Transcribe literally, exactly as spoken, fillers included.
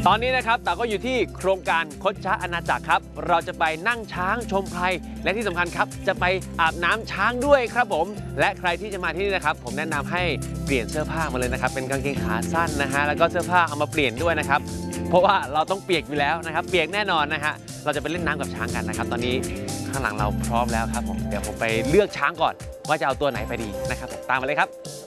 ตอนนี้นะครับแต่ก็อยู่ที่โครงการคดช้าอาณาจักรครับเราจะไปนั่งช้างชมไพรและที่สำคัญครับจะไปอาบน้ำช้างด้วยครับผมและใครที่จะมาที่นี่นะครับผมแนะนำให้เปลี่ยนเสื้อผ้ามาเลยนะครับเป็นกางเกงขาสั้นนะฮะแล้วก็เสื้อผ้าเอามาเปลี่ยนด้วยนะครับเพราะว่าเราต้องเปียกอยู่แล้วนะครับเปียกแน่นอนนะฮะเราจะไปเล่นน้ำกับช้างกันนะครับตอนนี้ข้างหลังเราพร้อมแล้วครับผมเดี๋ยวผมไปเลือกช้างก่อนว่าจะเอาตัวไหนไปดีนะครับตามมาเลยครับ